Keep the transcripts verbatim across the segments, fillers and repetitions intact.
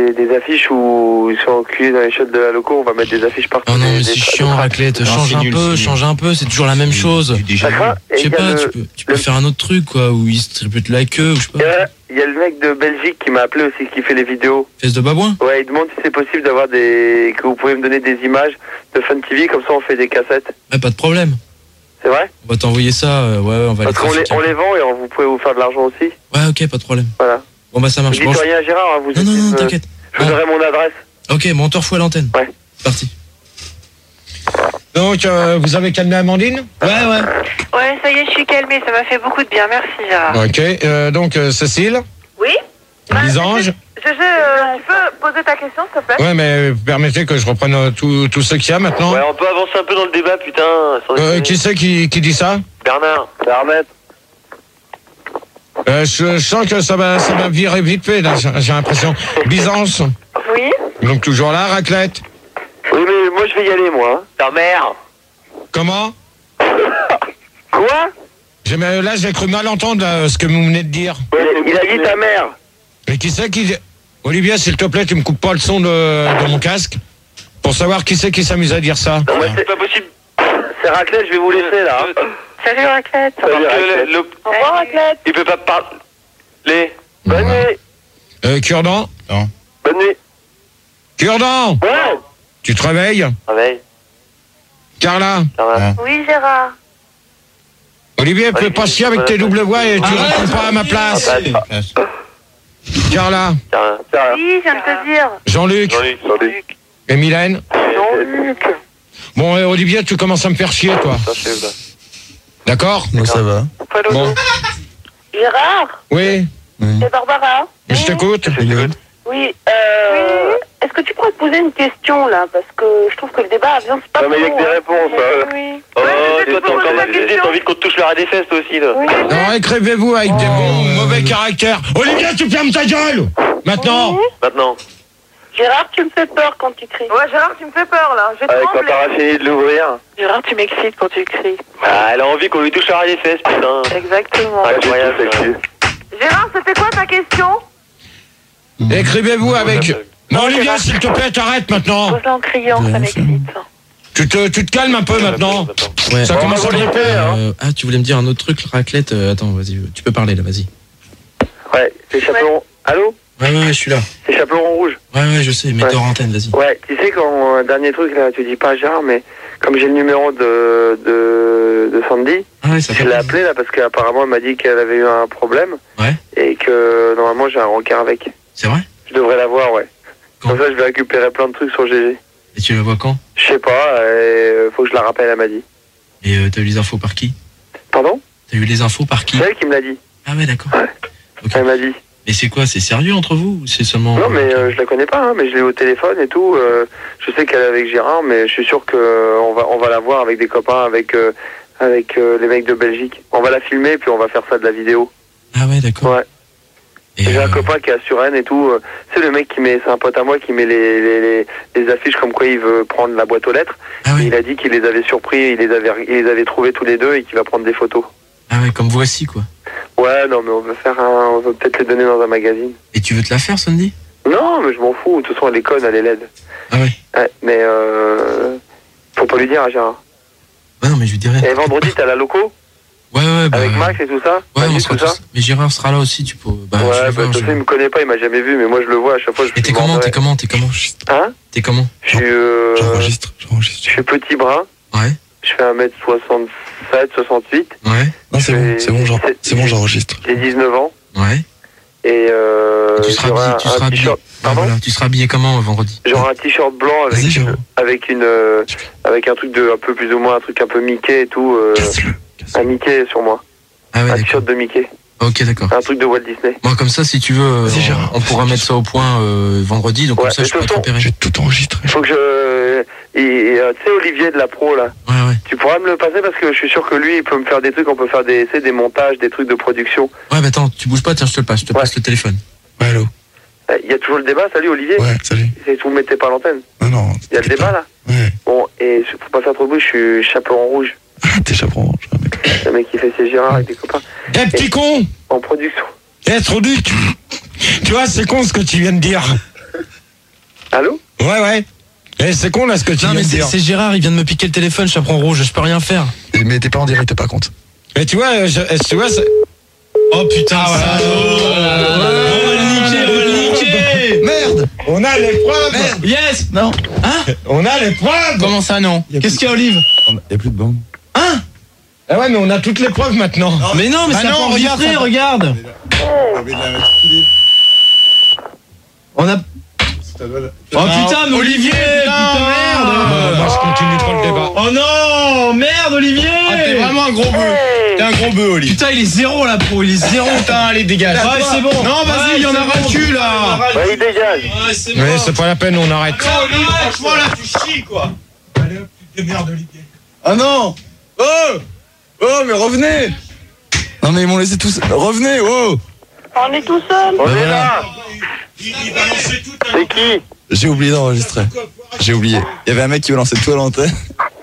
des, des affiches où ils sont enculés dans les shots de la loco, on va mettre des affiches partout. Oh non, des, mais des c'est des chiant, Raclette. Change un peu, change un peu, c'est toujours la même chose. Je sais pas, tu peux, tu peux faire un autre truc, quoi, où il se tripute la queue, ou je sais pas. Il y a le mec de Belgique qui m'a appelé aussi, qui fait les vidéos. Fesse de babouin? Ouais, il demande si c'est possible d'avoir des... que vous pouvez me donner des images de Fun T V, comme ça on fait des cassettes. Ouais, pas de problème. C'est vrai? On va t'envoyer ça, euh, ouais, on va Parce qu'on les, on les vend et on, vous pouvez vous faire de l'argent aussi. Ouais, ok, pas de problème. Voilà. Bon bah ça marche. Vous dites bon, rien à Gérard, hein, vous Non, non, non, t'inquiète. Je vous donnerai mon adresse. Ok, bon, on te refoue à l'antenne. Ouais. C'est parti. Donc, euh, vous avez calmé Amandine? Ouais, ouais. Ouais, ça y est, je suis calmée, ça m'a fait beaucoup de bien, merci Gérard. Ok, euh, donc euh, Cécile? Oui? Lisange? Je, je, euh, tu peux poser ta question, s'il te plaît? Ouais, mais permettez que je reprenne euh, tout, tout ce qu'il y a maintenant. Ouais, on peut avancer un peu dans le débat, putain. Euh, qui c'est qui, qui dit ça? Bernard. Bernard. Euh, je, je sens que ça va, ça va virer vite fait, là, j'ai j'ai l'impression. Byzance? Oui? Donc toujours là, Raclette? Oui, mais moi je vais y aller, moi. Ta mère. Comment? Quoi? J'ai- mais Là, j'ai cru mal entendre là, ce que vous venez de dire. Ouais, il a dit ta mère. Mais qui c'est qui... Olivier, s'il te plaît, tu me coupes pas le son de, de mon casque pour savoir qui c'est qui s'amuse à dire ça. Non, mais c'est pas possible. C'est Raclette, je vais vous laisser là. Salut Raclette. Salut, Raclette. Au revoir Raclette. Il peut pas parler. Bonne nuit. Euh, Cure-dent? Non. Bonne nuit. Cure-dent! Ouais. Tu te réveilles? Réveille. Carla? Carla. Oui Gérard. Olivier, peux pas chier avec tes doubles voix et tu réponds pas à ma place. Carla? Carla. Oui, je viens de te dire. Jean-Luc? Jean-Luc. Et Mylène? Jean-Luc. Bon, et Olivier, tu commences à me faire chier, toi. D'accord? Bon, ça va. Bon. Gérard? Oui? C'est Barbara? Je t'écoute? Oui, euh... Est-ce que tu pourrais te poser une question, là? Parce que je trouve que le débat avance pas Non, mais il y a que des réponses, hein. Oui. Oh, toi, t'as encore t'as envie qu'on te touche le ras des fesses, toi aussi, là. Oui. Non, écrivez-vous avec des bons mauvais caractères. Olivier, tu fermes ta gueule! Maintenant! Maintenant. Gérard, tu me fais peur quand tu cries. Ouais, Gérard, tu me fais peur, là. Je Avec quand t'auras fini de l'ouvrir. Gérard, tu m'excites quand tu cries. Ah, elle a envie qu'on lui touche le ras des fesses, putain. Exactement. Incroyable, sexy. Gérard, c'était quoi ta question? Écrivez-vous avec... Non, Olivier, s'il te plaît, t'arrêtes maintenant. Pose-la en criant, ça m'excite. Tu te, tu te calmes un peu maintenant. Ouais. Ça commence à gripper, hein. Euh, ah, tu voulais me dire un autre truc, Raclette? euh, Attends, vas-y, tu peux parler là, vas-y. Ouais, c'est chaperon. Allô? Ouais, ouais, ouais, je suis là. C'est chaperon rouge. Ouais, ouais, je sais, mets Ouais. hors antenne, vas-y. Ouais, tu sais, quand, euh, dernier truc, là, tu dis pas à Gérard, mais comme j'ai le numéro de, de, de Sandy, Ah ouais, ça je fait l'ai appelé, là, parce qu'apparemment, elle m'a dit qu'elle avait eu un problème. Ouais. Et que, normalement, j'ai un rencard avec. C'est vrai? Je devrais la voir, ouais. Quand? Comme ça, je vais récupérer plein de trucs sur G G. Et tu la vois quand? Je sais pas, euh, faut que je la rappelle, elle m'a dit. Et euh, t'as eu les infos par qui? Pardon? T'as eu les infos par qui? C'est elle qui me l'a dit. Ah ouais, d'accord. Ouais. Ok. Elle m'a dit. Et c'est quoi? C'est sérieux entre vous ou c'est seulement... Non, mais euh, je la connais pas, hein, mais je l'ai eu au téléphone et tout. Euh, je sais qu'elle est avec Gérard, mais je suis sûr que euh, on va on va la voir avec des copains, avec euh, avec euh, les mecs de Belgique. On va la filmer puis on va faire ça de la vidéo. Ah ouais, d'accord. Ouais. Et J'ai euh, un copain qui est à Suresnes et tout. euh, C'est le mec qui met, c'est un pote à moi qui met les, les, les, les affiches comme quoi il veut prendre la boîte aux lettres. Ah ouais. Il a dit qu'il les avait surpris, il les avait il les avait trouvés tous les deux et qu'il va prendre des photos. Ah ouais, comme voici quoi. Ouais, non, mais on veut faire un, on veut peut-être les donner dans un magazine. Et tu veux te la faire, Sandy? Non, mais je m'en fous. De toute façon, elle est conne, elle est laide. Ah ouais. Ouais, mais euh, faut pas lui dire à Gérard. Ouais, non, mais je lui dirais. Et vendredi, t'as la loco Ouais, ouais, bah... avec Max et tout ça. Ouais, Manu, on sera tout ça. tous... Mais Gérard sera là aussi, tu peux... Bah, je Ouais, vais bah, voir, de je toute façon, vais- il me connaît pas, il m'a jamais vu, mais moi je le vois à chaque fois. Je Et t'es je comment? m'en T'es vais. comment? T'es comment? Hein? T'es comment? Je suis, euh, J'enregistre, j'enregistre. je suis petit brun. Ouais. Je fais un mètre soixante-sept, soixante-huit. Ouais. Non, c'est bon, Et- c'est bon, j'en- c'est bon, j'enregistre. J'ai dix-neuf ans. Ouais. Et euh, Et tu seras j'aurai habillé, un, tu un seras habillé. t-shirt. Ouais, Pardon? voilà. Tu seras habillé comment euh, vendredi? J'aurai un t-shirt blanc avec, Vas-y, une, Jérôme. avec une, euh, avec un truc de, un peu plus ou moins, un truc un peu Mickey et tout. Euh, Casse-le. un Mickey sur moi. Ah ouais, Un d'accord. t-shirt de Mickey. Ok, d'accord. Un truc de Walt Disney. Bon, comme ça, si tu veux, euh, Vas-y, Gérard. on, on pourra mettre ça au point euh, vendredi, donc Ouais, comme ça, mais je pourrais de te toute façon, repérer. J'ai tout enregistré. Faut que je... Et, et, euh, tu sais, Olivier de la Pro, là. Ouais, ouais. Tu pourras me le passer parce que je suis sûr que lui, il peut me faire des trucs, on peut faire des, tu sais, des montages, des trucs de production. Ouais, bah attends, tu bouges pas, tiens, je te le passe, je te Ouais. passe le téléphone. Ouais, allô. Il y a toujours le débat, salut Olivier. Ouais, salut. Et vous me mettez pas à l'antenne. Non, non. Il y a le t'inquiète débat pas. là. Ouais. Bon, et faut pas faire trop de bruit, je suis chaperon rouge. Ah, t'es chaperon. je vois, mec. Le mec qui fait ses Gérard avec des copains. Eh, petit con! En production. Eh, trop du, tu... tu vois, c'est con ce que tu viens de dire. Ouais, ouais. Eh, c'est con là ce que tu Non, viens mais de c'est dire. c'est Gérard, il vient de me piquer le téléphone, chaperon rouge, je peux rien faire. Mais t'es pas en direct, par contre. Et tu vois, je, tu vois, c'est- Oh putain, voilà. On va le niquer, on va le niquer. Merde. on a les preuves. Yes. Non. Hein? On a les preuves. Comment ça, non? Y a Qu'est-ce plus- qu'il y a, Olive? Y'a plus de bande. Hein? Ah ouais, mais on a toutes les preuves maintenant. Mais non, mais Bah c'est non, pas enregistré, regarde, ça- regarde. On a... Oh putain, mais Olivier, putain, merde. Bon, moi, je continue pas le débat. Oh non, merde, Olivier. Ah, t'es vraiment un gros bœuf. Hey. T'es un gros bœuf, Oli. Putain, il est zéro là, pro, il est zéro. Putain, allez, dégage. Ouais, c'est bon. Non, vas-y, il y en a ras le cul, là. Ouais, il dégage. Ouais, c'est Mais c'est pas la peine, on arrête. Non, Oli, franchement, là, tu chies, quoi. Allez, hop, tu te démerdes, Olivier. Ah non. Oh. Oh, mais revenez. Non, mais ils m'ont laissé tous. Revenez, oh. On est tout seul. On Bah est voilà. là. Il, il balançait tout. C'est qui? J'ai oublié d'enregistrer. J'ai oublié. Il y avait un mec qui me lançait tout à l'antenne.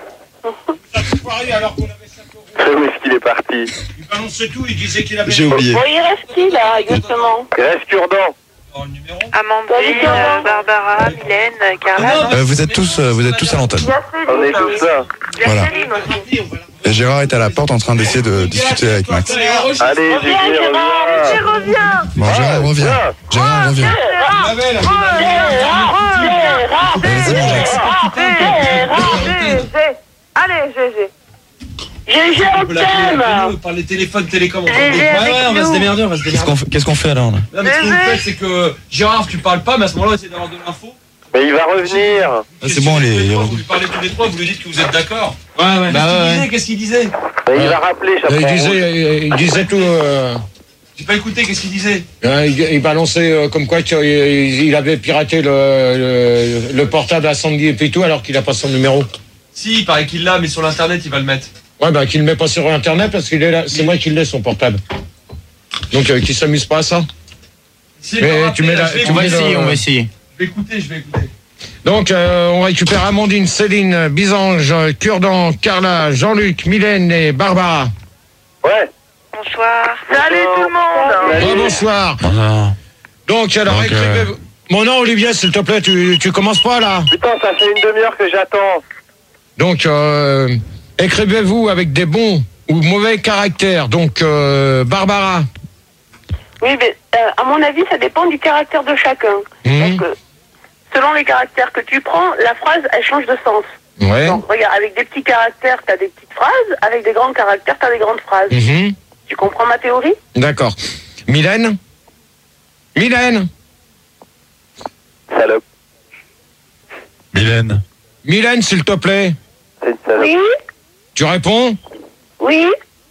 Alors qu'on avait cinq euros. Où est-ce qu'il est parti? Il balançait tout, il disait qu'il avait... J'ai oublié. Bon, il reste qui, là, exactement? Il reste Cure-dent. Oh, le numéro. Amandine, euh, Barbara, Mylène, Carla. Euh, vous êtes tous, euh, vous êtes tous à l'antenne. On est tous là. Voilà. Céline aussi. Et Gérard est à la porte en train d'essayer de discuter avec Max. Allez, Reviens, Gégé, Gérard, reviens. reviens. Bon, Gérard revient. Gérard revient. Gérard, avait, là. Gérard, Gérard, Vas-y, mon Jax. Gérard, Gégé. Allez, Gégé. Gégé, on t'aime. Par les téléphones télécom. on Gégé s'en fout. avec Ouais, on va se nous. démerder, on va se Qu'est-ce démerder. qu'on fait, qu'est-ce qu'on fait alors là? Non, mais ce que vous faites, c'est que Gérard, tu parles pas, mais à ce moment-là, essayez d'avoir de l'info. Mais il va revenir. Ah, c'est bon, il est- il est Vous revenu. lui parlez tous les trois, vous lui dites que vous êtes d'accord. Ouais, ouais. Qu'est-ce Bah qu'il ouais. disait Qu'est-ce qu'il disait Mais il va rappeler, Il chaperon. disait, il disait tout. euh, J'ai pas écouté, qu'est-ce qu'il disait hein, il, il balançait euh, comme quoi qu'il il avait piraté le, le, le portable à Sandy et puis tout alors qu'il a pas son numéro. Si, il paraît qu'il l'a, mais sur l'internet, il va le mettre. Ouais, bah qu'il le met pas sur internet parce qu'il est là. C'est moi qui l'ai son portable. Donc euh, qu'il s'amuse pas à ça. Si, Mais il va tu rappeler, mets là, la- je vais tu On va mets écouter. essayer, le- on va essayer. Je vais écouter, je vais écouter. Donc euh, on récupère Amandine, Céline, Bisange, Cure-dent, Carla, Jean-Luc, Mylène et Barbara. Ouais. Bonsoir. Salut tout le monde. Salut. Oh, bonsoir. Bonsoir. Donc alors Donc, écrivez. euh, Mon nom Olivier, s'il te plaît, tu, tu commences pas là. Putain, ça fait une demi-heure que j'attends. Donc euh, écrivez-vous avec des bons ou mauvais caractères. Donc euh, Barbara. Oui, mais euh, à mon avis, ça dépend du caractère de chacun. Mhm. Parce que selon les caractères que tu prends, la phrase, elle change de sens. Ouais. Donc, regarde, avec des petits caractères, t'as des petites phrases. Avec des grands caractères, t'as des grandes phrases. Mhm. Tu comprends ma théorie? D'accord. Mylène. Mylène. Salope. Mylène. Mylène, s'il te plaît. C'est une salope. Oui, Tu réponds. oui.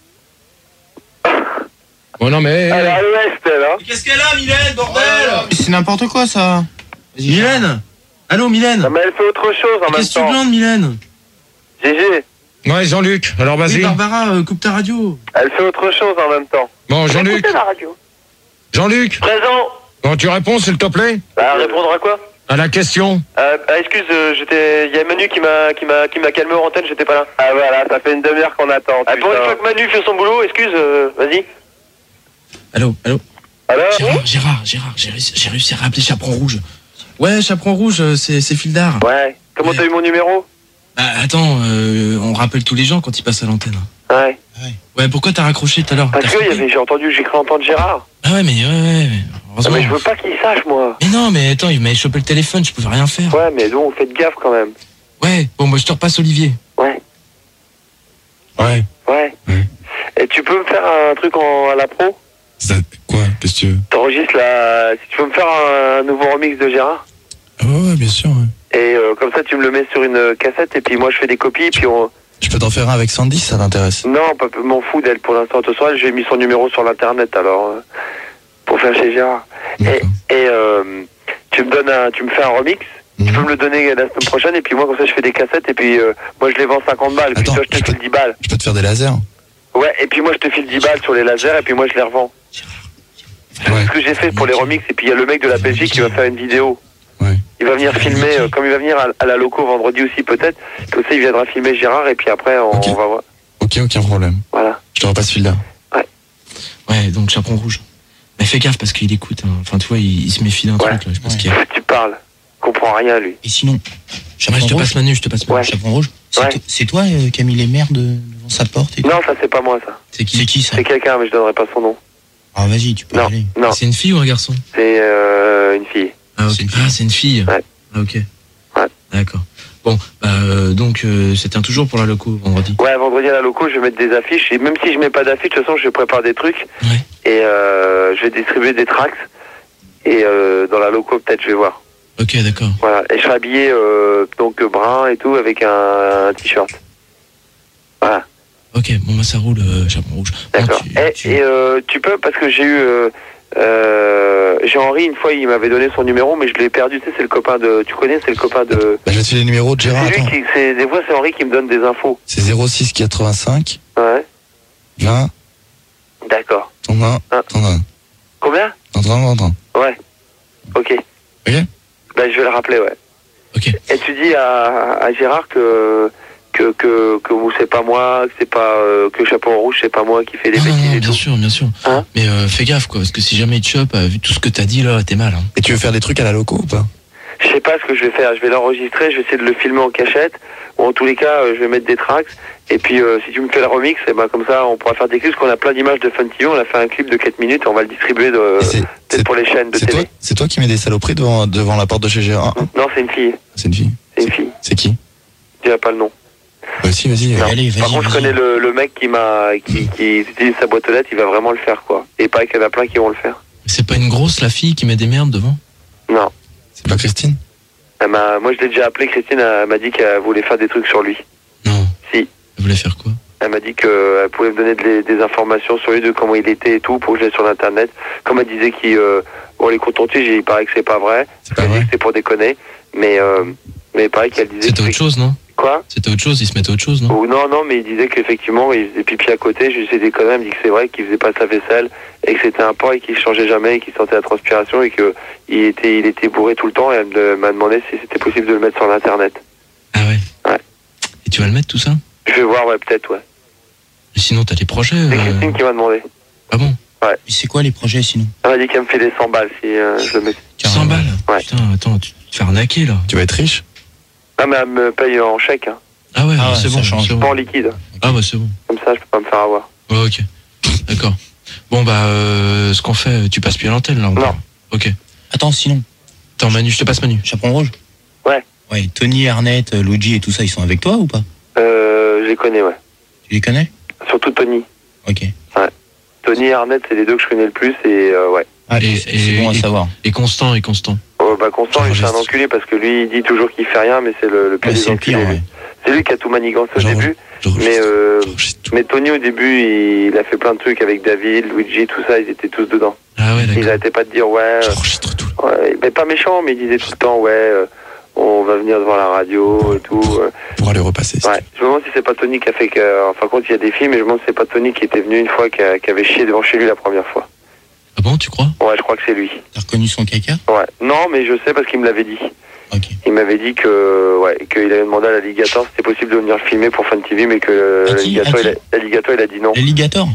Bon non mais. Elle est à l'ouest, elle, hein. Mais qu'est-ce qu'elle a, Mylène, bordel C'est n'importe quoi, ça. Mylène. Allô, Mylène. Non, mais elle fait autre chose en même Qu'est-ce que tu temps. demandes, Mylène? Gégé, Ouais, Jean-Luc. Alors Oui, vas-y. Barbara, euh, coupe ta radio. elle fait autre chose en même temps. Bon, Jean-Luc. Écoutez la radio. Jean-Luc. Présent. Bon, tu réponds, s'il te plaît, Bah, répondre à quoi? à la question. Euh, ah, excuse, euh, j'étais. Il y a Manu qui m'a qui m'a qui m'a calmé en antenne, j'étais pas là. Ah voilà, ça fait une demi-heure qu'on attend. Ah, pour une fois que Manu fait son boulot, excuse, euh, vas-y. Allô, allô. Alors Gérard, Gérard, Gérard, j'ai réussi, j'ai réussi à rappeler Chaperon Rouge. Ouais, Chaperon Rouge, euh, c'est c'est Fildar. Ouais. Comment t'as eu mon numéro? Bah, attends, euh, on rappelle tous les gens quand ils passent à l'antenne. Ouais. Ouais, pourquoi t'as raccroché tout à l'heure? Parce T'as que y frappé avait, j'ai entendu, j'ai cru entendre Gérard. Ah ouais, mais ouais, ouais, mais Non, heureusement. mais je veux pas qu'il sache, moi. Mais non, mais attends, il m'avait chopé le téléphone, je pouvais rien faire. Ouais, mais donc, faites gaffe quand même. Ouais, bon, moi je te repasse Olivier. Ouais. Ouais. Ouais. Ouais. Et tu peux me faire un truc en, à la pro? Ça, quoi? Qu'est-ce que tu veux? T'enregistres la. Si tu peux me faire un, nouveau remix de Gérard? Ah ouais, ouais, bien sûr. Ouais. Et euh, comme ça, tu me le mets sur une cassette, et puis moi, je fais des copies, puis on. Je peux t'en faire un avec Sandy, si ça t'intéresse. Non, pas m'en fous d'elle pour l'instant. Ce soir, j'ai mis son numéro sur l'internet, alors. euh, pour faire chez Gérard. Et, D'accord. et euh, tu me donnes un. Tu me fais un remix? Tu peux me le donner la semaine prochaine, et puis moi, comme ça, je fais des cassettes, et puis euh, moi, je les vends cinquante balles, et puis Attends, toi, je te je file peux- dix balles. Je peux te faire des lasers. Ouais, et puis moi, je te file dix balles sur les lasers, et puis moi, je les revends. C'est Ouais. ce que j'ai fait pour les remix, et puis il y a le mec de la Belgique qui va faire une vidéo. Ouais. Il va venir filmer, euh, comme il va venir à, à la loco vendredi aussi peut-être, comme ça il viendra filmer Gérard, et puis après on, Ok. on va voir. Ok, aucun problème. Voilà. Je te repasse Filda. Ouais, donc Chaperon Rouge. Mais fais gaffe parce qu'il écoute, hein. Enfin, tu vois, il, il se méfie d'un Ouais. truc, là, je pense Ouais. qu'il y a. Tu parles. comprend rien, lui. Et sinon, Ouais, je te passe Manu, je te passe Manu. Ouais. Chaperon rouge. C'est Ouais. to- c'est toi euh, qui as mis les merdes devant sa porte et tout. Non, ça c'est pas moi, ça. C'est qui C'est qui ça? C'est quelqu'un, mais je donnerai pas son nom. Ah vas-y, tu peux y Non, aller. non, C'est une fille ou un garçon? c'est euh, une fille. Ah, ok. C'est une fille. Ah, c'est une fille. Ouais. Ah, ok. Ouais. D'accord. Bon, bah, euh, donc, euh, c'était un toujours pour la loco, vendredi. Ouais, vendredi à la loco, je vais mettre des affiches. Et même si je mets pas d'affiches, de toute façon, je prépare des trucs. Ouais. Et euh, je vais distribuer des tracts. Et euh, dans la loco, peut-être, je vais voir. Ok, d'accord. Voilà. Et je serai habillé euh, donc brun et tout avec un, un t-shirt. Voilà. Ok, bon, bah, ça roule, euh, chaperon rouge. Bon, D'accord. tu- Et, tu- et, euh, tu peux, parce que j'ai eu... Euh, euh, Jean-Henri, une fois, il m'avait donné son numéro, mais je l'ai perdu. Tu sais, c'est le copain de... Tu connais, c'est le copain de... Bah, je vais te filer le numéro de Gérard. C'est lui Attends. qui... c'est- Des fois, c'est Henri qui me donne des infos. C'est zéro six quatre-vingt-cinq Ouais. vingt. D'accord. T'en as un. Ah. T'en as un. Combien? T'en as un, t'en as un. Ouais. Ok. Ok. Ben, je vais le rappeler, ouais. Ok. Et tu dis à, à Gérard que que que que vous, c'est pas moi, que c'est pas euh, que Chaperon Rouge, c'est pas moi qui fais les Non, non, bêtises non, et bien tout. sûr, bien sûr. Hein? Mais euh, fais gaffe, quoi, parce que si jamais il te chope, euh, vu tout ce que t'as dit, là, t'es mal, hein. Et tu veux faire des trucs à la loco ou pas? Je sais pas ce que je vais faire. Je vais l'enregistrer, je vais essayer de le filmer en cachette. Ou en tous les cas, euh, je vais mettre des tracks. Et puis, euh, si tu me fais le remix, et ben comme ça, on pourra faire des clips. Parce qu'on a plein d'images de Fun T V. On a fait un clip de quatre minutes et on va le distribuer de, Et c'est- peut-être c'est- pour les chaînes de C'est toi, télé. c'est toi qui mets des saloperies devant, devant la porte de chez Gérard. Hein? Non, c'est une fille. C'est une fille. C'est une fille. C'est qui? Je dirai pas le nom. Bah si, vas-y. Non. euh, Allez, vas-y, Par contre, je vas-y. connais le, le mec qui m'a qui, qui utilise sa boîte aux lettres. Il va vraiment le faire, quoi. Et pas qu'il y en a plein qui vont le faire. C'est pas une grosse, la fille, qui met des merdes devant? Non. C'est pas Christine? Elle m'a, moi, je l'ai déjà appelé. Christine, elle m'a dit qu'elle voulait faire des trucs sur lui. Non. Si. Elle voulait faire quoi? Elle m'a dit qu'elle pouvait me donner des, des informations sur lui, de comment il était et tout, pour que je l'aie sur l'internet. Comme elle disait qu'il, euh, bon, les contentieux, il paraît que c'est pas vrai. C'est pas Elle dit vrai. que c'est pour déconner. Mais, euh, mais pareil qu'elle disait. C'était que- autre chose, non? Quoi? C'était autre chose, il se mettait autre chose, non? Ou non, non, mais il disait qu'effectivement, il faisait pipi à côté. Je lui ai dit des conneries. Elle me dit que c'est vrai qu'il faisait pas sa vaisselle et que c'était un porc et qu'il changeait jamais et qu'il sentait la transpiration et que il était, il était bourré tout le temps. Et elle me- m'a demandé si c'était possible de le mettre sur l'internet. Ah ouais? Ouais. Et tu vas le mettre, tout ça? Je vais voir, ouais, peut-être, ouais. Et sinon, t'as des projets? C'est euh, Christine qui m'a demandé. Ah bon? Et c'est quoi les projets sinon? Elle m'a dit qu'elle me fait des cent balles si euh, je le mets. cent balles? Ouais. Putain, attends, tu tu te fais arnaquer, là. Tu vas être riche? Ah, mais elle me paye en chèque, hein. Ah ouais, Ah bah, ouais, c'est ça bon, change. c'est Pas en bon. liquide. Ah bah c'est bon. Comme ça, je peux pas me faire avoir. Ouais, ok. D'accord. Bon bah, euh, ce qu'on fait, tu passes plus à l'antenne, là? on Non. parle. Ok. Attends, sinon, Attends, Manu, je te passe Manu. Chaperon rouge? Ouais. Ouais, Tony, Arnett, euh, Luigi et tout ça, ils sont avec toi ou pas? Euh, je les connais, ouais. Tu les connais? Surtout Tony. Ok. Tony et Arnett, c'est les deux que je connais le plus et euh, ouais. Allez, Et- c'est et- c'est bon à et- savoir. Et Constant, et Constant. Oh, bah, Constant, lui, c'est un J'enregistre. enculé parce que lui, il dit toujours qu'il fait rien, mais c'est le, le pire Ouais, des c'est le pire, enculés, lui. ouais. C'est lui qui a tout manigancé au J'enregistre. début. J'enregistre. Mais, euh, J'enregistre tout. mais Tony, au début, il, il a fait plein de trucs avec David, Luigi, tout ça, ils étaient tous dedans. Ah ouais, Ils d'accord. arrêtaient pas de dire, ouais, euh, J'enregistre tout. ouais, mais pas méchant, mais ils disaient tout le temps, ouais, euh, on va venir devant la radio et tout. euh. Pour aller repasser. Ouais, je me demande si c'est pas Tony qui a fait que. Enfin, compte, il y a des films, mais je me demande si c'est pas Tony qui était venu une fois, qui, a- qui avait chié devant chez lui la première fois. Ah bon, tu crois? Ouais, je crois que c'est lui. T'as reconnu son caca? Ouais. Non, mais je sais parce qu'il me l'avait dit. Ok. Il m'avait dit que, ouais, qu'il avait demandé à l'alligator si c'était possible de venir le filmer pour Fun T V, mais que À qui l'alligator, À il, a- qui l'alligator, il a dit non. L'alligator?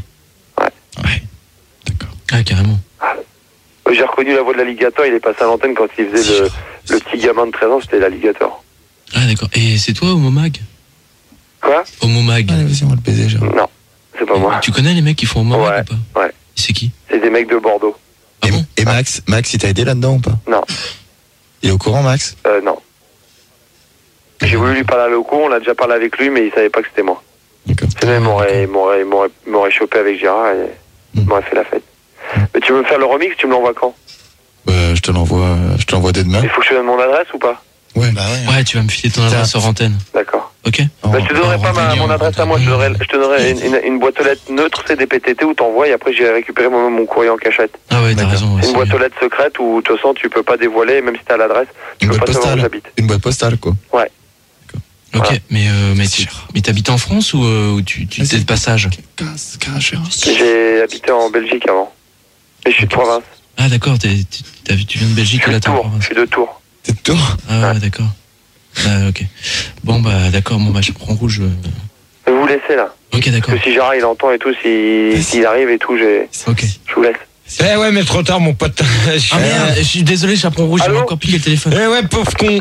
Ah, carrément. J'ai reconnu la voix de l'alligator, il est passé à l'antenne quand il faisait le, le petit gamin de treize ans, c'était l'alligator. Ah d'accord. Et c'est toi, Homo Mag? Quoi? Homo Mag. Allez, vas-y, on va le baiser, Gérard. Non, c'est pas moi. Tu connais les mecs qui font Homo Mag Ouais, ou pas? ouais. C'est qui? C'est des mecs de Bordeaux. Ah Et, bon? et Max, Max, il t'a aidé là-dedans ou pas? Non. Il est au courant, Max? Euh, non. J'ai voulu lui parler à Loco, on a déjà parlé avec lui, mais il savait pas que c'était moi. D'accord. Sinon, il m'aurait, il m'aurait, il m'aurait, il m'aurait chopé avec Gérard et il Mm. m'aurait fait la fête. Mais tu veux me faire le remix, tu me l'envoies quand? Bah, je te l'envoie, euh, je te l'envoie dès demain. Il faut que je te donne mon adresse ou pas? Ouais. Bah ouais. Ouais, tu vas me filer ton adresse hors antenne. D'accord. Ok? Oh, Bah, je te donnerai on pas va ma, venir, mon on adresse va à moi, je te venir. donnerai, je te donnerai une, une, une boîte aux lettres neutre, c'est des P T T où t'envoies et après j'ai récupéré moi-même mon courrier en cachette. Ah ouais, t'as D'accord. raison. ouais, C'est une c'est boîte bien. aux lettres secrète où de toute façon tu peux pas dévoiler, même si t'as l'adresse, tu Une peux boîte pas savoir où postale. j'habite. Une boîte postale, quoi. Ok, Voilà. mais, euh, mais, tu, Gérard. mais t'habites en France ou, euh, ou tu, tu Vas-y. t'es de passage? Casse, casse, Gérard. J'ai habité en Belgique avant. Mais je suis de province. Ah d'accord, t'es, t'es- t'as vu- tu viens de Je Belgique suis et de là t'es en Tours. province. Je suis de Tours. T'es de tour? Ah ouais, d'accord. Ah, ok. Bon bah d'accord, bon bah je prends rouge. euh. Je vais vous laisser là. Ok, d'accord. Parce que si Gérard il entend et tout, si- Vas-y. s'il arrive et tout, j'ai- Ok. je vous laisse. Eh ouais, mais trop tard, mon pote. Ah merde, je suis désolé, chaperon rouge, j'ai encore piqué le téléphone. Eh ouais, pauvre con.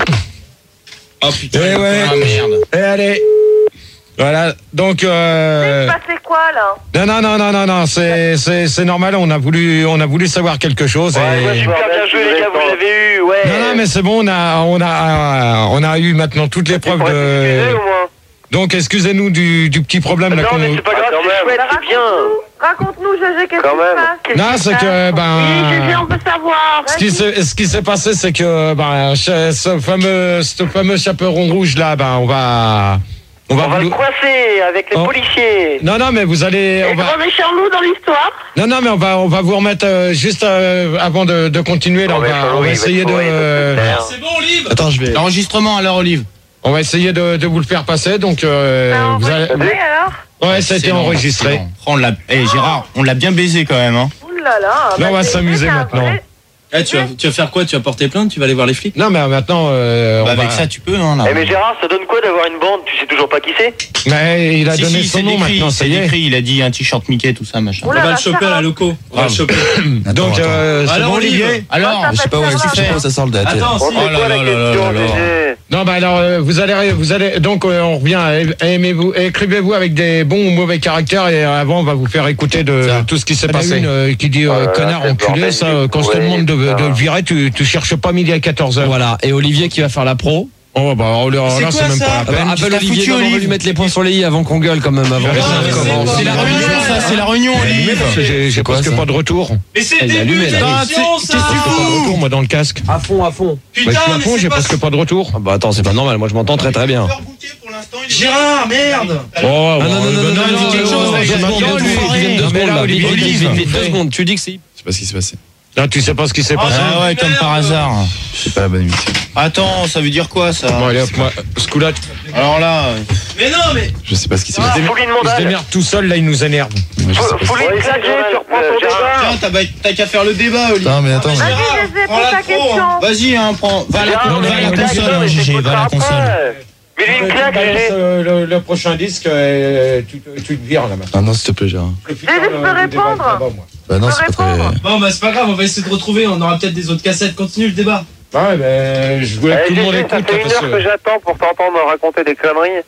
Oh putain. Eh ouais. Ah merde. Eh allez. Voilà, donc euh... Il s'est passé quoi là? Non non non non non non, c'est c'est c'est normal, on a voulu on a voulu savoir quelque chose. Ouais, et... ouais, super bien joué les gars, vous l'avez eu, ouais. Non non mais c'est bon, on a on a on a eu maintenant toutes les preuves de. Donc excusez-nous du du petit problème là. Non mais qu'on- c'est pas grave, c'est chouette, c'est bien. Raconte-nous, Gégé, qu'est-ce qui Quand même. se passe? Non, c'est que ben. Oui, Gégé, on peut savoir. Ce qui s'est ce qui s'est passé, c'est que ben ce ce fameux ce fameux chaperon rouge là, ben on va on va, On va vous- le coincer avec les Oh. policiers. Non non mais vous allez on Et va grand méchant loup dans l'histoire. non non mais on va on va vous remettre euh, juste euh, avant de, de continuer là, on Ouais, va faut- on va oui, il essayer être de fourré, euh, ça, c'est clair. C'est bon, Olive. Attends, je vais. L'enregistrement alors, Olive. on va essayer de, de vous le faire passer donc euh, Ah, vous allez... enregistré, alors? Ouais, ça a été C'est bon, enregistré. c'est bon. On l'a. Eh Gérard, on l'a bien baisé quand même, hein. Ouh là là. Là, bah, on va c'est- s'amuser c'est un maintenant. vrai- Eh, tu vas, tu vas faire quoi? Tu vas porter plainte? Tu vas aller voir les flics? Non mais maintenant euh, Bah, on avec va... ça, tu peux, hein, là. Eh mais Gérard, ça donne quoi d'avoir une bande? Tu sais toujours pas qui c'est? Mais il a Si, donné si, son c'est nom décrit, maintenant, ça c'est y est. décrit, il a dit un t-shirt Mickey, tout ça, machin. Ouh On là va là, le choper à Sarah. la loco. On va le choper. Donc euh, c'est Alors, bon Olive. Olivier. Alors, Ah, Je sais pas où ça je sais fait pas où ça sort le date. Attends, On si. sait Oh là quoi la là là question, là là. Gégé? Non bah alors euh, vous allez vous allez donc euh, on revient à- aimez-vous écrivez-vous avec des bons ou mauvais caractères et euh, avant on va vous faire écouter de Ça. tout ce qui s'est Il y en a passé. une, Une qui dit Oh là euh, là, connard c'est enculé, bordel ça du euh, quand je te ouais, demande de, putain. de le virer tu tu cherches pas midi à quatorze heures. Voilà, et Olivier qui va faire la pro. Oh bah alors, là C'est là, quoi, c'est même ça pas Ah la bah, peine. appelle t'as Olivier, foutu, non, on va Olive. lui mettre les points sur les i avant qu'on gueule quand même. Avant Ouais, que ça c'est commence. bon. C'est la réunion, ça, c'est la réunion, Mais Olive. parce que j'ai j'ai quoi, presque ça pas de retour. Mais c'est Elle le est début de allumée, là. l'émission, ça. J'ai pas de retour moi dans le casque. À fond, à fond. Bah, je Putain, suis à mais fond, c'est j'ai pas presque pas de retour. Ah bah attends, c'est pas normal, moi je m'entends très très bien. overbooké pour l'instant, il est- Gérard, merde. Oh, bah, Ah non, non, non, non, non, non, quelque non, chose, non, là, deux il y a secondes, bien deux lui, secondes, il vient de deux mais secondes, là, là, Olivier, Olivier, il vite, vient vite, de- deux secondes, tu dis que c'est... Je sais pas ce qui s'est passé. Là tu sais pas ce qui s'est passé. Ah ouais, comme par hasard. C'est pas la bonne émission. Attends, ça veut dire quoi, ça? Bon allez hop, moi, ce coup-là, Alors là, euh, Mais non, mais. Je sais pas ce qui s'est Ah, passé. faut lui il se demander. démerde tout seul, là il nous énerve. Moi, je sais Faut pas faut ce lui claquer, tu reprends ton débat. tiens, t'as bah- t'as qu'à faire le débat, Olive. Non, mais attends. mais- Vas-y, Gérard, Gégé, prends pose la ta pro, question. Vas-y, hein, prends. Va à la, Gérard, va à mais la il claque, console, non, hein, mais Gégé, t'écouteras va à la console. après. Mais lui, il claque, balance, Gégé. euh, le, le prochain disque, euh, tu, te- tu te vires là maintenant. Ah non, s'il te plaît, Gérard. Parce que putain, Gégé, je le- peux le débat, répondre il va là-bas, moi. Bah non, peux c'est pas très. répondre Bon, bah, c'est pas grave, on va essayer de retrouver. On aura peut-être des autres cassettes. Continue le débat. Ouais, mais je voulais que Eh, tout le monde Gégé, écoute. ça fait une parce heure que- que j'attends pour t'entendre raconter des conneries.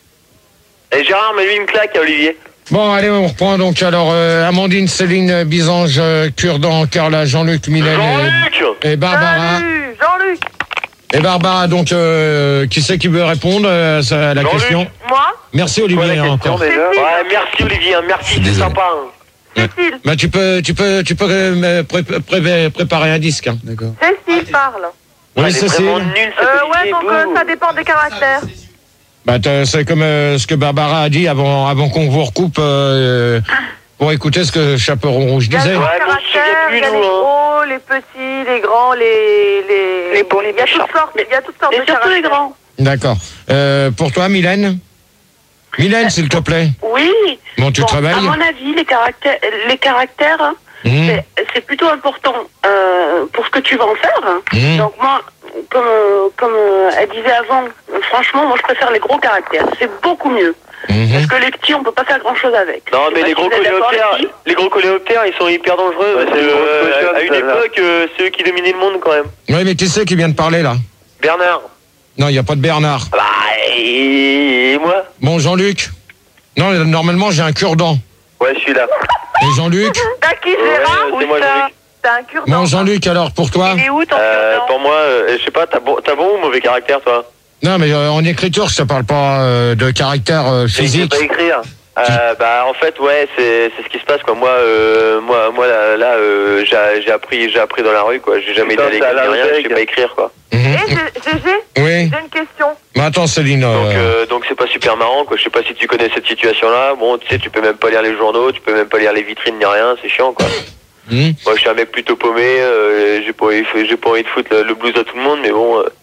Et Gérard, mais lui, il me claque, Olivier. Bon, allez, on reprend donc. Alors, euh, Amandine, Céline, Bisange, euh, Curdan, Carla, Jean-Luc, Mylène Jean-Luc. et, et Barbara. Salut, Jean-Luc. Et Barbara, donc, euh, qui c'est qui veut répondre euh, ça, à la Jean-Luc. question? Moi, Merci Quoi, Olivier la hein, question, encore. déjà? Cécile. Ouais, merci, Olivier, hein, merci, c'est Désolé. sympa. hein. Cécile. Bah, tu peux, tu peux, tu peux euh, me pré- pré- préparer un disque. Hein. D'accord. Cécile parle. Oui, Elle est Cécile. vraiment nulle, cette Euh, ouais, Olivier, donc euh, bouh. ça dépend des caractères. Bah, t'as- c'est comme euh, ce que Barbara a dit avant, avant qu'on vous recoupe euh, pour écouter ce que Chaperon Rouge Il y a disait. les Ouais, mais on se caractères, souvient plus, il y a nous, les hein. gros, les petits, les grands, les... Les, Les bons, les Il y a toutes méchants. sortes, il y a toutes sortes Et de surtout les caractères. grands. D'accord. Euh, pour toi, Mylène Mylène, s'il te plaît. Oui. Bon, tu Bon, travailles à mon avis, les caractères, les caractères, hein, Mmh. c'est- c'est plutôt important euh, pour ce que tu vas en faire. Mmh. Donc moi, comme, euh, comme euh, elle disait avant, euh, franchement, moi je préfère les gros caractères. C'est beaucoup mieux. Mmh. Parce que les petits, on peut pas faire grand chose avec. Non, Je mais sais les pas gros si vous êtes d'accord, les coléoptères, filles. les gros coléoptères, ils sont hyper dangereux. Ouais, parce c'est que, une grosse euh, cochonne, à une celle-là. époque, euh, c'est eux qui dominaient le monde quand même. Oui, mais qui c'est qui vient de parler là? Bernard. Non, il n'y a pas de Bernard. Bah, et, et moi? Bon, Jean-Luc. Non, normalement, j'ai un cure-dent. Ouais, je suis là. Et Jean-Luc? T'as qui, Ouais, Gérard c'est ou moi, ça Jean-Luc. T'as un cure-dent. Bon, Jean-Luc, alors, pour toi? Il est où ton Euh, cure-dent pour moi, euh, je sais pas, t'as bon, t'as bon ou mauvais caractère, toi? Non, mais euh, en écriture, je te parle pas euh, de caractère euh, Je sais physique. pas écrire. Euh, bah en fait ouais c'est c'est ce qui se passe quoi. Moi euh, moi moi là, là euh, j'ai j'ai appris j'ai appris dans la rue quoi. J'ai jamais été Putain, à l'école c'est à ni la rien. Je sais règle. pas écrire quoi. Mhm. Eh, Gégé, Oui. j'ai une question. Mais attends, Céline. Donc euh, euh, donc c'est pas super marrant quoi. Je sais pas si tu connais cette situation là. Bon tu sais tu peux même pas lire les journaux, tu peux même pas lire les vitrines ni rien. C'est chiant quoi. mhm. Moi je suis un mec plutôt paumé. Euh, j'ai pas envie j'ai pas envie de foutre le, le blues à tout le monde mais bon euh,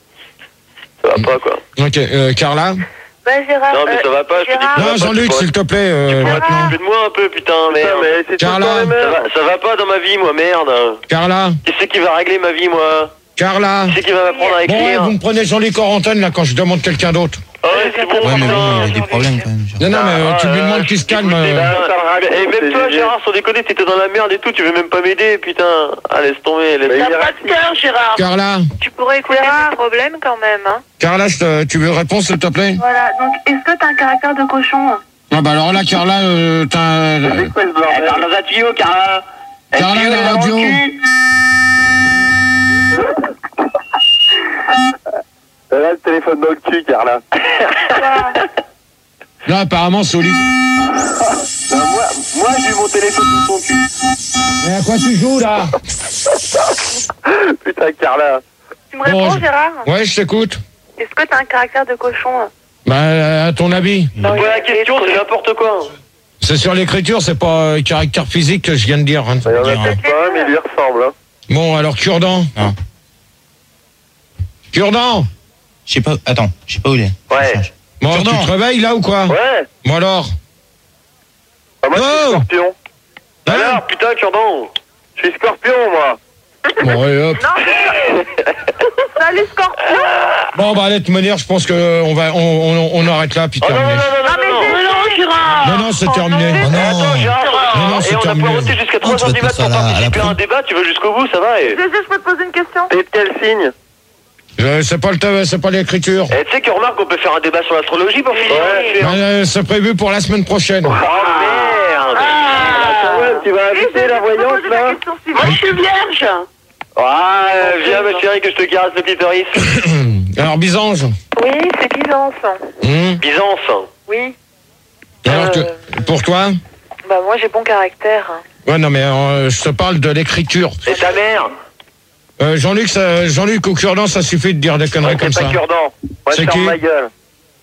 ça va pas quoi. Ok, euh, Carla? Bah, Gérard. Non mais euh, ça va pas. Je te dis que Gérard, ça va Non, pas, Jean-Luc, tu pourrais- s'il te plaît. euh, tu pourrais maintenant. t'occuper de moi un peu putain merde. mais c'est tout le Carla. temps les Ça mêmes. va, ça va pas dans ma vie moi merde. Carla? Qui c'est qui va régler ma vie moi? Carla? Qui c'est qui va m'apprendre à Bon, ouais, écrire? vous me prenez Jean-Luc Corentin là quand je demande quelqu'un d'autre. Ouais, c'est bon. Ouais, mais bon, il y a des problèmes quand même. Non, non, mais euh, tu lui demandes qu'il se calme. euh. Et même toi, Gérard, sans déconner, t'étais dans la merde et tout, tu veux même pas m'aider, putain. Ah, laisse tomber, laisse tomber. T'as pas de cœur, Gérard. Carla, Tu pourrais écouter le problème quand même, hein. Carla, je te- tu veux une réponse, s'il te plaît? Voilà, donc est-ce que t'as un caractère de cochon? Ah, bah alors là, Carla, euh, t'as. C'est quoi ce bordel? Parle dans un tuyau, Carla. Carla, la radio. Là, le téléphone dans le cul, Carla. Là, apparemment, c'est au lit. Non, moi, moi j'ai eu mon téléphone sous son cul. Mais à quoi tu joues, là? Putain, Carla. Tu me réponds, Bon, je- Gérard? Ouais, je t'écoute. Est-ce que t'as un caractère de cochon? Bah, à ton avis. Non, Ouais, la question, c'est n'importe quoi. C'est sur l'écriture, c'est pas euh, caractère physique que je viens de dire. Hein. Il y en a peut-être pas, mais il lui ressemble. Hein. Bon, alors, cure-dent. Non. Cure-dent. Je sais pas, attends, je sais pas où il est. Ouais. Bon, Cure-dent. tu te réveilles, là, ou quoi? Ouais. Bon, alors. Ah, moi, je suis Oh. scorpion. Hein? Alors, putain, cure-dent. Je suis scorpion, moi. Bon, allez, hop. Non, salut Scorpion. Bon, bah, de toute manière, je pense qu'on va, on, on, on arrête là, puis Oh non, non, terminé. non, non, mais non, j'ai- non. Non, Gérard. Non, non, c'est Oh, terminé. non, Oh non. Attends, Gérard, Non, non, c'est et on a terminé. poireauté jusqu'à Non, trois tu heures vas du te matin faire pour la- à la participer à un pro. débat, tu veux jusqu'au bout, ça va et... G G, je peux te poser une question? T'es de quel signe? Euh, c'est pas le thème, c'est pas l'écriture. Eh, tu sais qu'on remarque qu'on peut faire un débat sur l'astrologie pour finir. Ouais. Bah, euh, c'est prévu pour la semaine prochaine. Oh merde. Attends, ouais, tu vas inviter la voyante là? Moi, je suis vierge. Ouais, viens ma chérie que je te caresse le clitoris. Alors, Bisange. Oui, c'est Byzance. Hum. Byzance. Oui. Alors, Euh. tu- pour toi? Bah, moi, j'ai bon caractère. Ouais, non, mais euh, je te parle de l'écriture. Et ta mère? Euh, Jean-Luc, ça- Jean-Luc au cure-dent, ça suffit de dire des conneries comme C'est ça. pas cure-dent. Ouais, C'est je ferme qui? ma gueule.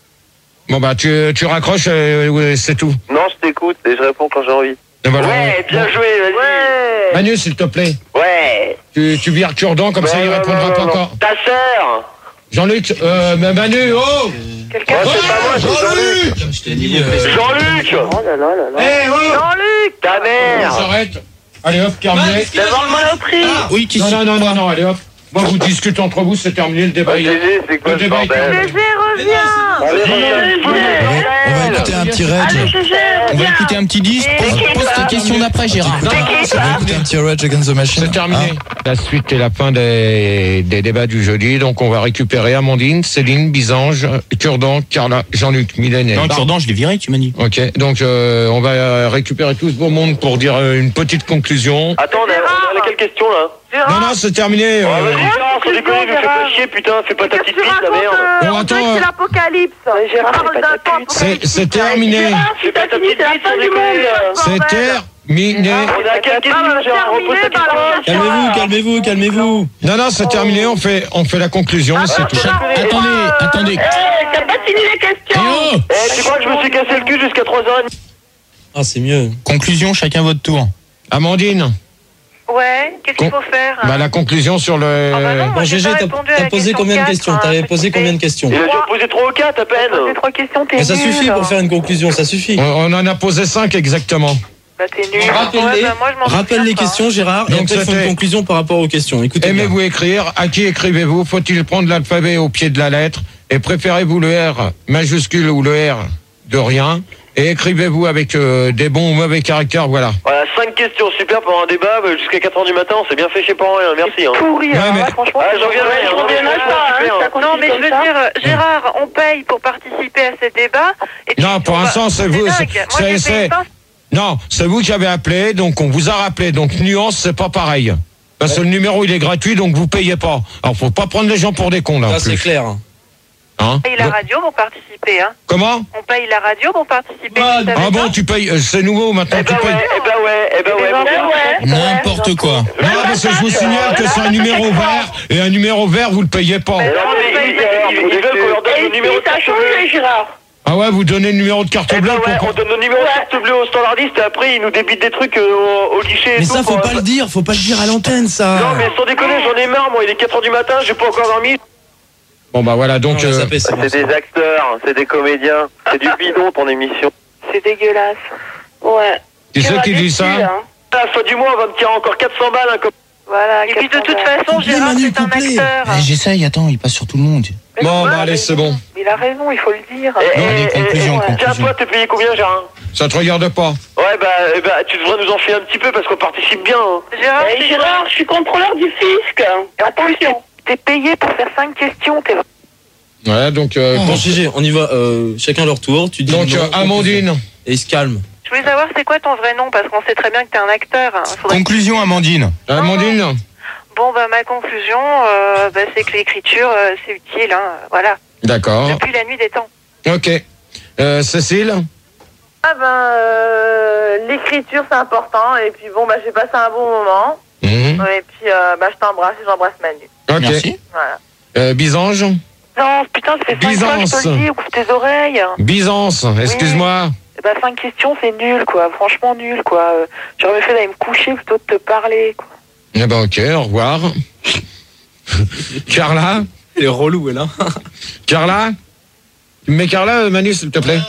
Bon, bah, tu, tu raccroches et ouais, c'est tout. Non, je t'écoute et je réponds quand j'ai envie. Et voilà. Ouais, bien joué, vas-y. Ouais. Manu, s'il te plaît, Ouais. tu, tu vires cure-dent, comme ça Non, il non, répondra non, pas non, encore. Ta sœur. Jean-Luc, euh, mais Manu, oh! Quelqu'un? Ouais, c'est pas moi, c'est Jean-Luc. Comme je t'ai dit, euh, Jean-Luc. Oh là là là là. Eh, oh! Jean-Luc. Ta On mère. s'arrête. Allez hop, terminé. Devant le monoprix. oui, qui Non, non, non, non, non, allez hop. Moi, vous discutez entre vous, c'est terminé le débat. il est- Gégé, c'est quoi Le ce débat est bordel? G G, reviens. Allez, reviens. on va écouter un petit Allez, Rage. G G, On va viens. écouter un petit disque. Et Pose, qui pose ça tes questions d'après, Gérard. Non, non, non, c'est On va terminé. écouter un petit Rage Against the Machine. C'est terminé. La suite et la fin des, des débats du jeudi. Donc, on va récupérer Amandine, Céline, Bisange, Cure-dent, Carla, Jean-Luc, Mylène et Non, Bart. cure-dent, je l'ai viré, tu m'as dit. Ok, donc euh, on va récupérer tout ce beau monde pour dire euh, une petite conclusion. Attends, on a, on a quelle question là? Non, non, c'est terminé. Oh, euh, vas-y, Gérard, sans déconner, nous fais pas chier, putain, fais pas ta petite piste, la merde. Bon, attends, C'est euh, l'apocalypse. Gérard, Parle fais pas d'un ta temps pute. c'est apocalyptique. c'est terminé. Gérard, si t'as fini, c'est la fin du monde. C'est terminé. On est à quelle question, Ah, bah, Gérard? Repose ta terminé, bah, question. Calmez-vous, calmez-vous, calmez-vous. Non, non, c'est terminé. On fait, on fait la conclusion. C'est tout. Chaque- Attendez, attendez. Eh, t'as pas fini la Eh question. oh Eh, tu crois que je me suis cassé le cul jusqu'à trois heures trente? Ah, c'est mieux. Conclusion, chacun votre tour. Amandine, Ouais, qu'est-ce qu'il Con- faut faire? bah, la conclusion sur le. Ah bah non, moi, Bon, j'ai G G, pas t'as répondu à t'as la posé question combien de quatre, questions hein, T'avais c'est posé fait. combien de questions Il a dû en poser trois ou quatre à peine. Poser trois questions, t'es Mais ça nul. suffit pour faire une conclusion, ça suffit. On, on en a posé cinq exactement. Bah t'es nul. Rappelle-les, Ouais, bah, moi, je m'en rappelle souviens les pas. questions, Gérard, et Donc, après, il faut c'était- une conclusion par rapport aux questions. Écoutez bien. Aimez-vous écrire? À qui écrivez-vous? Faut-il prendre l'alphabet au pied de la lettre? Et préférez-vous le R majuscule ou le R de rien? Et écrivez-vous avec euh, des bons ou mauvais caractères? Voilà. Voilà, cinq questions, super pour un débat, bah, jusqu'à quatre heures du matin, on s'est bien fait chier pour rien, merci. Hein. Pourri, Ouais, alors mais- là, franchement. Ah, j'en reviendrai, Je j'en reviendrai reviendrai, pas, hein, super. ça Non, continue mais je comme veux ça. dire, Gérard, on paye pour participer à ces débats. Et tu- Non, pour on va- l'instant, c'est vous, dingue. c'est- Moi, c'est- j'ai c'est- payé pas. Non, c'est vous qui avez appelé, donc on vous a rappelé. Donc nuance, c'est pas pareil. Parce que le numéro il est gratuit, donc vous payez pas. Alors faut pas prendre les gens pour des cons là. en Ça, c'est plus. clair. Hein On paye la radio pour participer, hein. Comment? On paye la radio pour participer. Ah, tu savais Ah bon, pas tu payes, euh, c'est nouveau maintenant, Eh tu bah payes. ouais, eh bah ouais, eh bah ouais, Ben bon, bien. ouais. N'importe quoi. Non, parce que je vous signale que c'est un numéro vert, et un numéro vert, vous le payez pas. Non, mais ils, ils- ils veulent qu'on leur donne Et le numéro de si ça carte change, bleue. Gérard. Ah ouais, vous donnez le numéro de carte Eh bleue bah ouais, pour... on donne le numéro de carte bleue au standardiste et après ils nous débitent des trucs euh, au, au guichet et Mais tout. ça, faut pour- pas le dire, faut pas le dire à l'antenne, ça. Non mais sans déconner, j'en ai marre, moi il est quatre heures du matin, j'ai pas encore dormi. Bon bah voilà, donc... Non, on va euh, zapper, c'est bon, C'est c'est des acteurs, c'est des comédiens, c'est du bidon ton émission. C'est dégueulasse. Ouais. qui c'est qui dit ça? hein. À la fin du mois on va me tirer encore quatre cents balles. Hein, comme... Voilà. Et puis de toute façon, Couplez, Gérard, Manu, c'est un couplez. acteur. Eh, J'essaye, attends, il passe sur tout le monde. Bon bah allez, c'est bon. Il il a raison, il faut le dire. Et, Non, et- des et- conclusions, et- conclusions. Tiens, toi, t'es payé combien, Gérard? Ça te regarde pas. Ouais, bah, eh bah, tu devrais nous en filer un petit peu parce qu'on participe bien. Hein. Gérard, Eh, c'est- Gérard, je suis contrôleur du fisc. Attention. t'es payé pour faire cinq questions, t'es... Ouais, donc. Euh, Bon, con- Gégé, on y va, euh, chacun leur tour. Tu dis donc, non, euh, Amandine. Et il se calme. Je voulais savoir c'est quoi ton vrai nom, parce qu'on sait très bien que t'es un acteur. hein. Faudrait- Conclusion, Amandine. Amandine. Bon, bah, ma conclusion, euh, bah, c'est que l'écriture, euh, c'est utile, hein. Voilà. D'accord. Depuis la nuit des temps. Ok. Euh, Cécile. Ah ben, euh, l'écriture c'est important et puis bon bah j'ai passé un bon moment Mhm. et puis euh, bah je t'embrasse et j'embrasse Manu. Ok. Merci. Voilà. Euh, Byzange. Non, putain, ça fait cinq fois que je Byzance. te le dis, ouvre tes oreilles. Byzance, excuse-moi. Eh bah, cinq questions, c'est nul, quoi. Franchement nul, quoi. Euh, J'aurais mieux fait d'aller me coucher plutôt que de te parler, quoi. Eh ben ok, au revoir. Carla. Elle est relou, elle, hein. Carla. Tu me mets Carla, euh, Manu, s'il te plaît.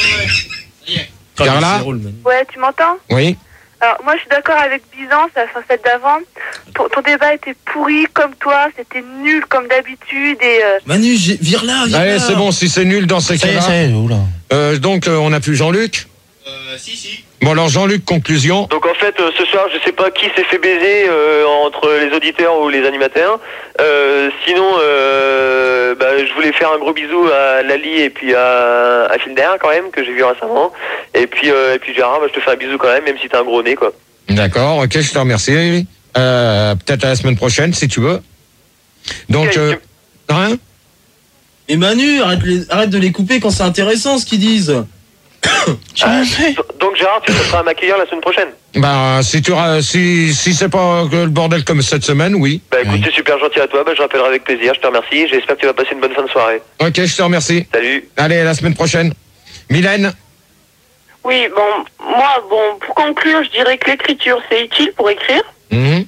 Carla. C'est drôle, Manu. Ouais, tu m'entends? Oui. Alors, moi, je suis d'accord avec Byzance, la celle d'avant. Ton, ton débat était pourri comme toi, c'était nul comme d'habitude et... euh, Manu, j'ai- vire là, vire Allez, là. c'est bon, si c'est nul dans ces Ça y est, cas-là. ça y est, oula. Euh, donc, euh, on a plus Jean-Luc. Euh, si, si. Bon, alors Jean-Luc, conclusion. Donc en fait, euh, ce soir, je sais pas qui s'est fait baiser euh, entre les auditeurs ou les animateurs. Euh, sinon, euh, bah, je voulais faire un gros bisou à Lali et puis à, à Filder quand même, que j'ai vu récemment. Et puis, euh, et puis Gérard, bah, je te fais un bisou quand même, même si t'as un gros nez, quoi. D'accord, ok, je te remercie. Euh, peut-être à la semaine prochaine, si tu veux. Donc, Ok, euh, hein? Et Manu, arrête, les- arrête de les couper quand c'est intéressant ce qu'ils disent. Ah, donc Gérard, tu seras à m'accueillir la semaine prochaine. Bah, si tu ra- si, si c'est pas que le bordel comme cette semaine, oui. Bah écoute, Oui. c'est super gentil à toi, bah, je rappellerai avec plaisir, je te remercie. J'espère que tu vas passer une bonne fin de soirée. Ok, je te remercie. Salut. Allez, à la semaine prochaine. Mylène. Oui, bon, moi, bon, pour conclure, je dirais que l'écriture, c'est utile pour écrire, Mhm.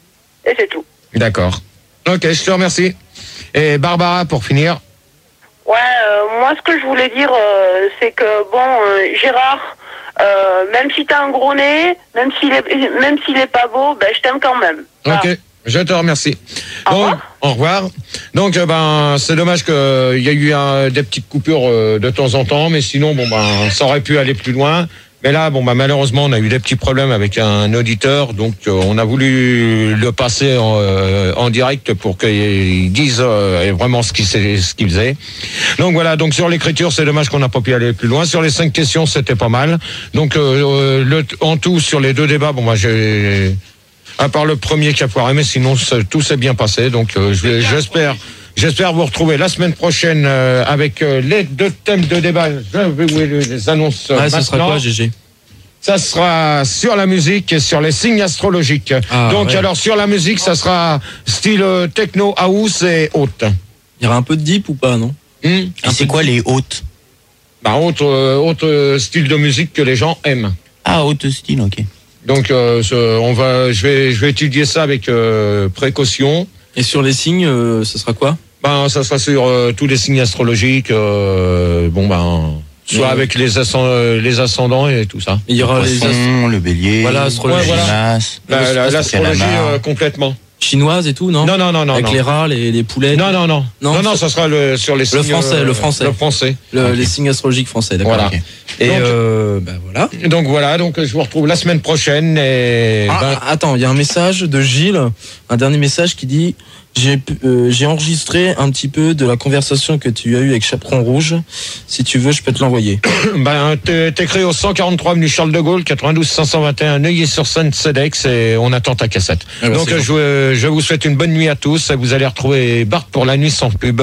et c'est tout. D'accord. Ok, je te remercie. Et Barbara, pour finir. Ouais, euh, moi, ce que je voulais dire, euh, c'est que, bon, euh, Gérard, euh, même si t'as un gros nez, même s'il est, même s'il est pas beau, ben, je t'aime quand même. Voilà. Ok, je te remercie. Au Donc, revoir. au revoir. Donc, euh, ben, c'est dommage qu'il y a eu un- des petites coupures euh, de temps en temps, mais sinon, bon, ben, ça aurait pu aller plus loin. Mais là, bon, bah, malheureusement, on a eu des petits problèmes avec un auditeur, donc euh, on a voulu le passer en, euh, en direct pour qu'il dise euh, vraiment ce qu'il sait- ce qu'il faisait. Donc voilà, donc sur l'écriture, c'est dommage qu'on n'a pas pu aller plus loin. Sur les cinq questions, c'était pas mal. Donc euh, le, en tout, sur les deux débats, bon, moi, j'ai, à part le premier qui a foiré, mais sinon, ça- tout s'est bien passé. Donc euh, je vais- j'espère. J'espère vous retrouver la semaine prochaine euh, avec euh, les deux thèmes de débat. Je vais vous les annonce euh, Ah, ce sera maintenant. quoi, Gégé? Ça sera sur la musique et sur les signes astrologiques. Ah, Donc ouais. alors sur la musique, ça sera style euh, techno, house et haute. Il y aura un peu de deep ou pas, non? Hmm Et c'est quoi les hautes? Bah autre, euh, autre euh, style de musique que les gens aiment. Ah, haute style, ok. Donc euh, ce- on va, je vais, je vais étudier ça avec euh, précaution. Et sur les signes, euh, ce sera quoi? Ben ça sera sur euh, tous les signes astrologiques. euh, bon ben soit Ouais. avec les, ascend- euh, les ascendants et tout ça. Il y aura le les poisson, le bélier, Voilà, astrologie. le voilà. Gémeaux, La- la- le L'astrologie calamar. euh, complètement. chinoises et tout, non? Non non non non. Avec non. les rats, les, les poulets. Non, non, non. Non, Non, non, ça sera le, sur les signes. français, euh, le français. Le français. Le- Les signes astrologiques français, d'accord. Voilà. ok. Et Donc- euh, bah voilà. Donc voilà, donc je vous retrouve la semaine prochaine et. Ah, ben, attends, il y a un message de Gilles, un dernier message qui dit j'ai euh, j'ai enregistré un petit peu de la conversation que tu as eue avec Chaperon Rouge. Si tu veux, je peux te l'envoyer. ben, t'es- t'écris au cent quarante-trois avenue Charles de Gaulle, quatre-vingt-douze cinq cent vingt et un, Neuilly-sur-Seine, Cedex, et on attend ta cassette. Ah bah, donc c'est je, je vous souhaite une bonne nuit à tous. Vous allez retrouver Bart pour la nuit sans pub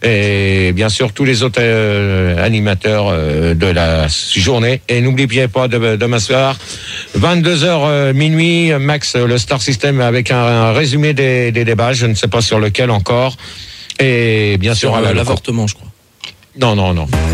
et bien sûr tous les autres euh, animateurs euh, de la journée. Et n'oubliez pas de, demain soir, vingt-deux heures euh, minuit, Max, le Star System avec un, un résumé des, des débats. Je ne sais pas sur lequel encore. Et bien sûr, Sur à euh, la l'avortement, je crois. Non, non, non.